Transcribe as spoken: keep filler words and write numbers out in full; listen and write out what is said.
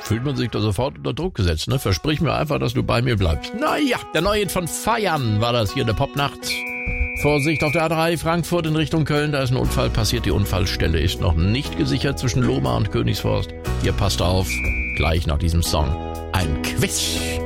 fühlt man sich da sofort unter Druck gesetzt, ne? Versprich mir einfach, dass du bei mir bleibst. Naja, der neue Hit von Feiern war das hier, in der Popnacht. Vorsicht auf der A drei Frankfurt in Richtung Köln, da ist ein Unfall passiert. Die Unfallstelle ist noch nicht gesichert zwischen Lohmar und Königsforst. Ihr passt auf, gleich nach diesem Song ein Quiz.